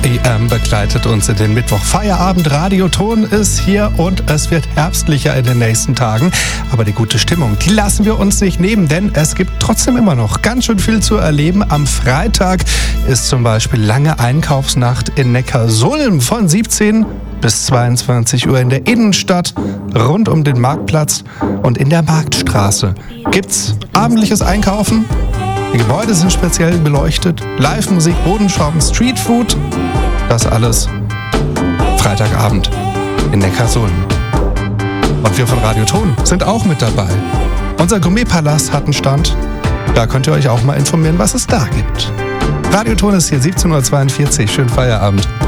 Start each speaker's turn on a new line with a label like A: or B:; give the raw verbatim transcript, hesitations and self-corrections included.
A: E M begleitet uns in den Mittwoch. Feierabend, Radioton ist hier und es wird herbstlicher in den nächsten Tagen. Aber die gute Stimmung, die lassen wir uns nicht nehmen, denn es gibt trotzdem immer noch ganz schön viel zu erleben. Am Freitag ist zum Beispiel lange Einkaufsnacht in Neckarsulm von siebzehn bis zweiundzwanzig Uhr in der Innenstadt, rund um den Marktplatz und in der Marktstraße. Gibt's abendliches Einkaufen? Die Gebäude sind speziell beleuchtet, Live-Musik, Bodenschaum, Streetfood. Das alles Freitagabend in Neckarsulm. Und wir von Radioton sind auch mit dabei. Unser Gourmetpalast hat einen Stand. Da könnt ihr euch auch mal informieren, was es da gibt. Radioton ist hier siebzehn Uhr zweiundvierzig. Schönen Feierabend.